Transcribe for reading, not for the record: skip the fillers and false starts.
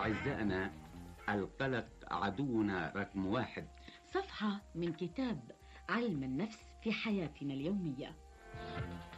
أعزائنا، القلق عدونا رقم 1. صفحة من كتاب علم النفس في حياتنا اليومية.